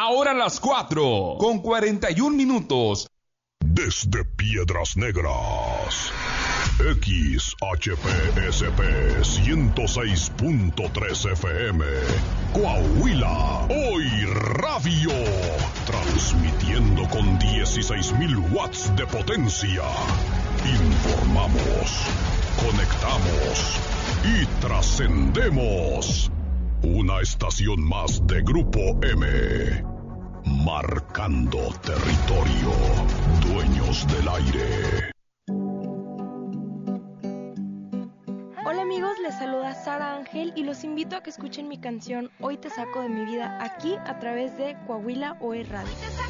Ahora las 4:41. Desde Piedras Negras, XHPSP 106.3 FM, Coahuila, Hoy Radio, transmitiendo con 16,000 watts de potencia. Informamos, conectamos y trascendemos. Una estación más de Grupo M. Marcando territorio, dueños del aire. Hola amigos, les saluda Sara Ángel y los invito a que escuchen mi canción Hoy te saco de mi vida aquí a través de Coahuila Hoy Radio.